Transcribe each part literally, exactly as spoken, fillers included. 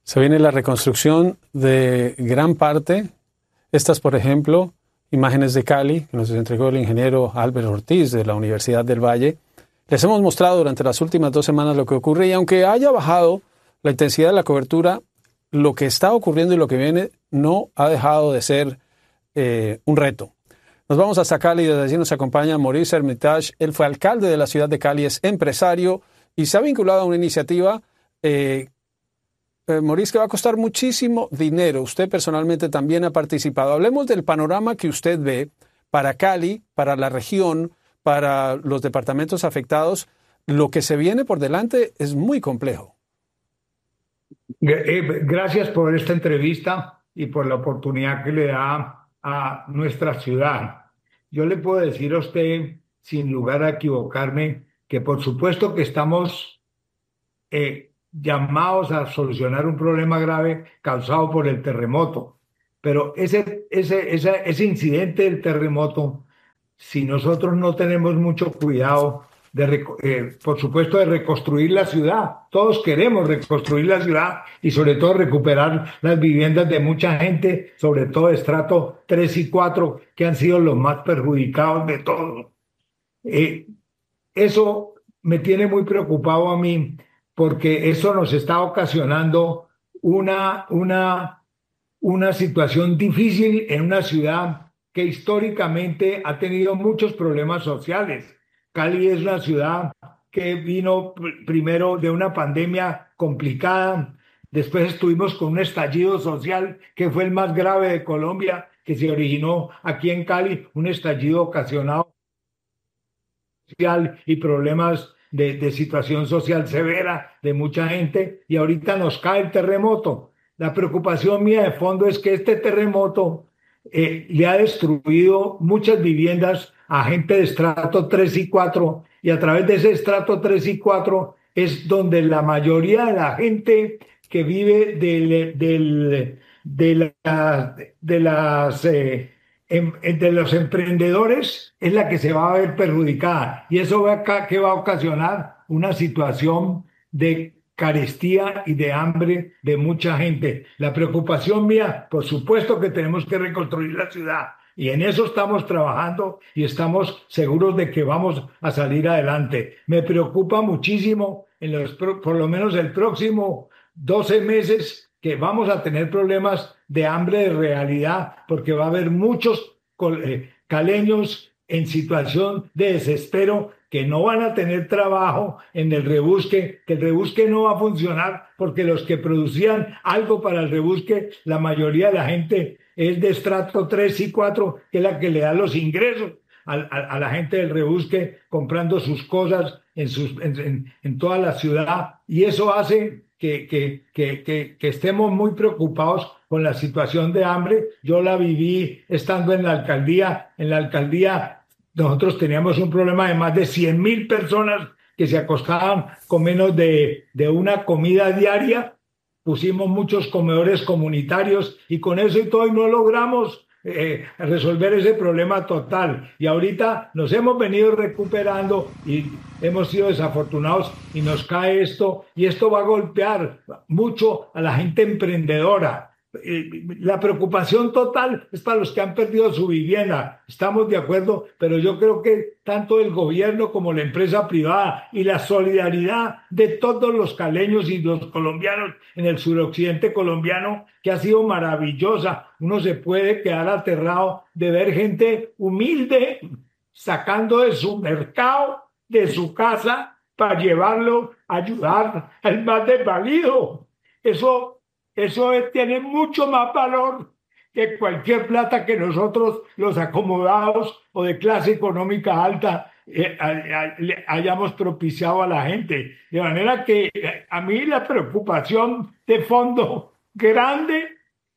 Se viene la reconstrucción de gran parte. Estas, por ejemplo, imágenes de Cali, que nos entregó el ingeniero Albert Ortiz de la Universidad del Valle. Les hemos mostrado durante las últimas dos semanas lo que ocurre y aunque haya bajado la intensidad de la cobertura, lo que está ocurriendo y lo que viene no ha dejado de ser eh, un reto. Nos vamos hasta Cali y desde allí nos acompaña Maurice Hermitage. Él fue alcalde de la ciudad de Cali, es empresario y se ha vinculado a una iniciativa, eh, eh, Maurice, que va a costar muchísimo dinero. Usted personalmente también ha participado. Hablemos del panorama que usted ve para Cali, para la región, para los departamentos afectados. Lo que se viene por delante es muy complejo. Gracias por esta entrevista y por la oportunidad que le da a nuestra ciudad. Yo le puedo decir a usted, sin lugar a equivocarme, que por supuesto que estamos eh, llamados a solucionar un problema grave causado por el terremoto. Pero ese, ese, ese, ese incidente del terremoto, si nosotros no tenemos mucho cuidado, de, eh, por supuesto, de reconstruir la ciudad. Todos queremos reconstruir la ciudad y sobre todo recuperar las viviendas de mucha gente, sobre todo de estrato tres y cuatro, que han sido los más perjudicados de todos. Eh, eso me tiene muy preocupado a mí, porque eso nos está ocasionando una, una, una situación difícil en una ciudad que históricamente ha tenido muchos problemas sociales. Cali es una ciudad que vino primero de una pandemia complicada, después estuvimos con un estallido social que fue el más grave de Colombia, que se originó aquí en Cali, un estallido ocasionado social y problemas de, de situación social severa de mucha gente, y ahorita nos cae el terremoto. La preocupación mía de fondo es que este terremoto eh, le ha destruido muchas viviendas a gente de estrato tres y cuatro, y a través de ese estrato tres y cuatro es donde la mayoría de la gente que vive del, del, de, la, de las eh, de los emprendedores es la que se va a ver perjudicada, y eso va a, que va a ocasionar una situación de carestía y de hambre de mucha gente. La preocupación mía, por supuesto que tenemos que reconstruir la ciudad, y en eso estamos trabajando y estamos seguros de que vamos a salir adelante. Me preocupa muchísimo, en los, por lo menos el próximo doce meses, que vamos a tener problemas de hambre de realidad, porque va a haber muchos caleños en situación de desespero que no van a tener trabajo en el rebusque, que el rebusque no va a funcionar porque los que producían algo para el rebusque, la mayoría de la gente es de estrato tres y cuatro, que es la que le da los ingresos a, a, a la gente del rebusque comprando sus cosas en, sus, en, en, en toda la ciudad, y eso hace que, que, que, que, que estemos muy preocupados con la situación de hambre. Yo la viví estando en la alcaldía. En la alcaldía nosotros teníamos un problema de más de cien mil personas que se acostaban con menos de, de una comida diaria. Pusimos muchos comedores comunitarios y con eso y todo y no logramos eh, resolver ese problema total. Y ahorita nos hemos venido recuperando y hemos sido desafortunados y nos cae esto, y esto va a golpear mucho a la gente emprendedora. La preocupación total es para los que han perdido su vivienda, estamos de acuerdo, pero yo creo que tanto el gobierno como la empresa privada y la solidaridad de todos los caleños y los colombianos en el suroccidente colombiano, que ha sido maravillosa. Uno se puede quedar aterrado de ver gente humilde sacando de su mercado, de su casa, para llevarlo a ayudar al más desvalido. Eso Eso tiene mucho más valor que cualquier plata que nosotros, los acomodados o de clase económica alta, eh, hayamos propiciado a la gente. De manera que a mí la preocupación de fondo grande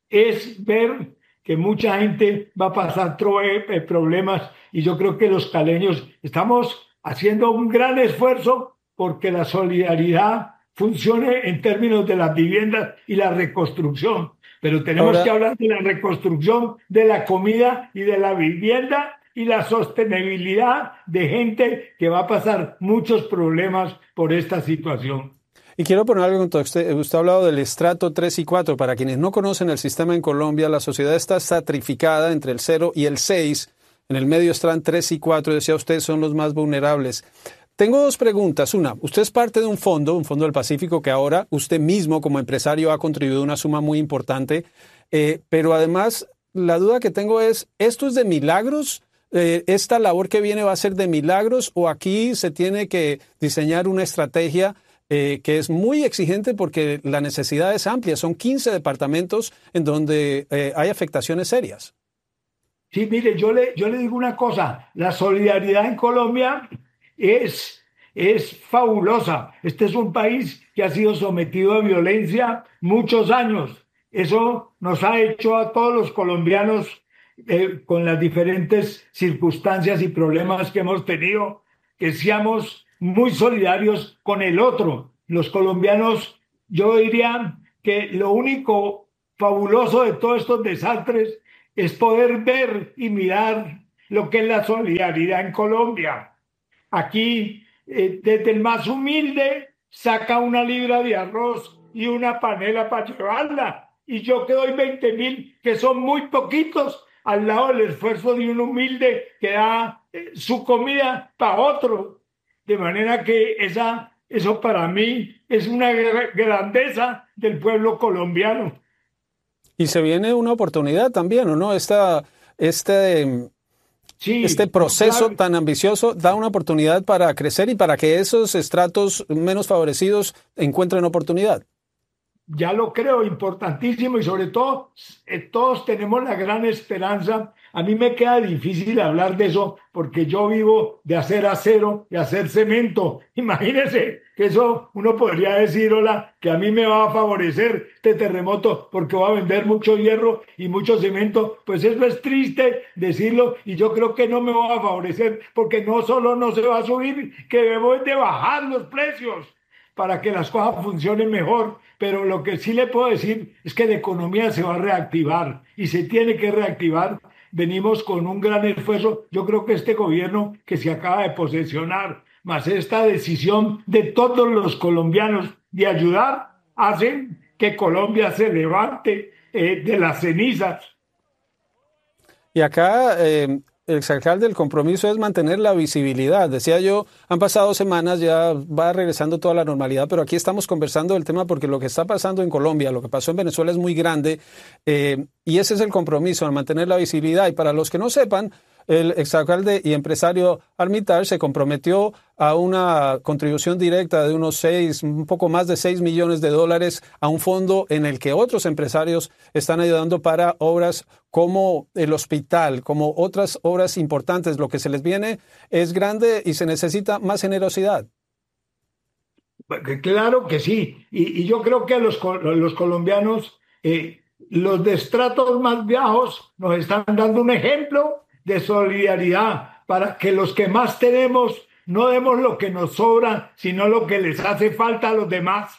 es ver que mucha gente va a pasar problemas, y yo creo que los caleños estamos haciendo un gran esfuerzo porque la solidaridad funcione en términos de las viviendas y la reconstrucción, pero tenemos Ahora, que hablar de la reconstrucción de la comida y de la vivienda y la sostenibilidad de gente que va a pasar muchos problemas por esta situación. Y quiero poner algo en contexto. Usted, usted ha hablado del estrato tres y cuatro. Para quienes no conocen el sistema en Colombia, la sociedad está estratificada entre el cero y el seis. En el medio están tres y cuatro. Decía usted, son los más vulnerables. Tengo dos preguntas. Una, usted es parte de un fondo, un fondo del Pacífico, que ahora usted mismo como empresario ha contribuido una suma muy importante. Eh, pero además, la duda que tengo es, ¿esto es de milagros? Eh, ¿Esta labor que viene va a ser de milagros o aquí se tiene que diseñar una estrategia eh, que es muy exigente porque la necesidad es amplia? Son quince departamentos en donde eh, hay afectaciones serias. Sí, mire, yo le, yo le digo una cosa, la solidaridad en Colombia es, es fabulosa. Este es un país que ha sido sometido a violencia muchos años. Eso nos ha hecho a todos los colombianos, eh, con las diferentes circunstancias y problemas que hemos tenido, que seamos muy solidarios con el otro. Los colombianos, yo diría que lo único fabuloso de todos estos desastres es poder ver y mirar lo que es la solidaridad en Colombia. Aquí, eh, desde el más humilde, saca una libra de arroz y una panela para llevarla. Y yo que doy veinte mil, que son muy poquitos, al lado del esfuerzo de un humilde que da eh, su comida para otro. De manera que esa, eso para mí es una grandeza del pueblo colombiano. Y se viene una oportunidad también, ¿o no? Esta, este, sí, este proceso claro. tan ambicioso da una oportunidad para crecer y para que esos estratos menos favorecidos encuentren oportunidad. Ya lo creo, importantísimo, y sobre todo eh, todos tenemos la gran esperanza. A mí me queda difícil hablar de eso porque yo vivo de hacer acero y hacer cemento. Imagínense que eso uno podría decir, hola, que a mí me va a favorecer este terremoto porque voy a vender mucho hierro y mucho cemento. Pues eso es triste decirlo y yo creo que no me va a favorecer porque no solo no se va a subir, que debemos de bajar los precios para que las cosas funcionen mejor. Pero lo que sí le puedo decir es que la economía se va a reactivar y se tiene que reactivar. Venimos con un gran esfuerzo. Yo creo que este gobierno que se acaba de posesionar, más esta decisión de todos los colombianos de ayudar, hacen que Colombia se levante eh, de las cenizas. Y acá eh, el exalcalde, el compromiso es mantener la visibilidad. Decía yo, han pasado semanas, ya va regresando toda la normalidad, pero aquí estamos conversando del tema porque lo que está pasando en Colombia, lo que pasó en Venezuela es muy grande eh, y ese es el compromiso, a mantener la visibilidad. Y para los que no sepan, el exalcalde y empresario Armitage se comprometió a una contribución directa de unos seis, un poco más de seis millones de dólares a un fondo en el que otros empresarios están ayudando para obras como el hospital, como otras obras importantes. Lo que se les viene es grande y se necesita más generosidad. Claro que sí. Y, y yo creo que los, los colombianos, eh, los de estratos más bajos, nos están dando un ejemplo de solidaridad para que los que más tenemos no demos lo que nos sobra, sino lo que les hace falta a los demás.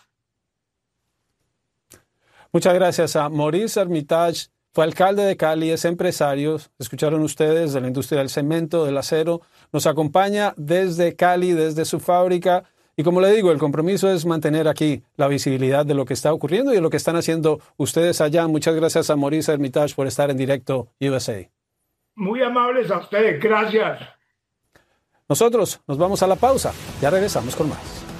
Muchas gracias a Maurice Armitage. Fue alcalde de Cali, es empresario. Escucharon ustedes de la industria del cemento, del acero. Nos acompaña desde Cali, desde su fábrica. Y como le digo, el compromiso es mantener aquí la visibilidad de lo que está ocurriendo y de lo que están haciendo ustedes allá. Muchas gracias a Maurice Armitage por estar en directo U S A. Muy amables a ustedes, gracias. Nosotros nos vamos a la pausa, ya regresamos con más.